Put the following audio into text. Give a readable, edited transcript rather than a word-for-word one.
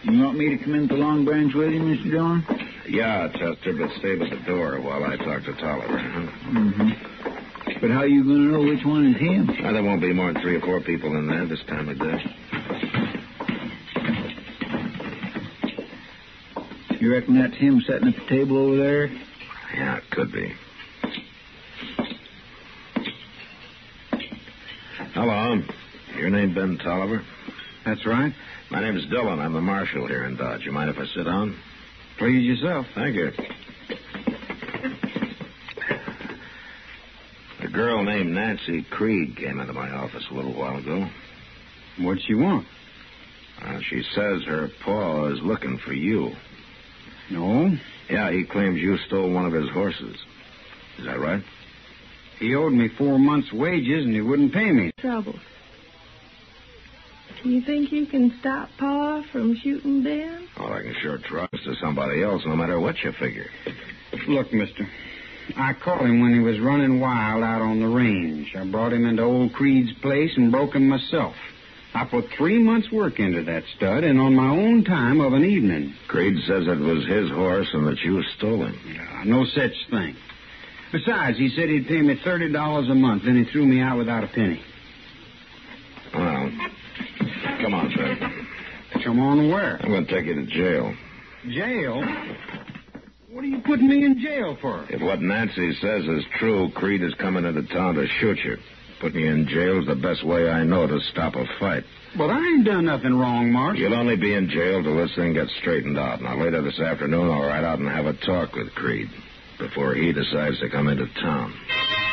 You want me to come into Long Branch with you, Mr. Dillon? Yeah, Chester, but stay by the door while I talk to Tolliver. Mm-hmm. But how are you going to know which one is him? There won't be more than 3 or 4 people in there this time of day. You reckon that's him sitting at the table over there? Yeah, it could be. Hello. Your name Ben Tolliver? That's right. My name's Dillon. I'm the marshal here in Dodge. You mind if I sit down? Please yourself. Thank you. A girl named Nancy Creed came into my office a little while ago. What'd she want? She says her pa is looking for you. No. Yeah, he claims you stole one of his horses. Is that right? He owed me 4 months' wages, and he wouldn't pay me. Trouble. Do you think you can stop Pa from shooting Ben? Well, I can sure trust to somebody else, no matter what you figure. Look, mister, I caught him when he was running wild out on the range. I brought him into old Creed's place and broke him myself. I put 3 months' work into that stud, and on my own time of an evening. Creed says it was his horse and that you stole him. No such thing. Besides, he said he'd pay me $30 a month, then he threw me out without a penny. Well, come on, sir. Come on where? I'm going to take you to jail. Jail? What are you putting me in jail for? If what Nancy says is true, Creed is coming into town to shoot you. Putting you in jail is the best way I know to stop a fight. But I ain't done nothing wrong, Marshal. You'll only be in jail till this thing gets straightened out. Now, later this afternoon, I'll ride out and have a talk with Creed before he decides to come into town.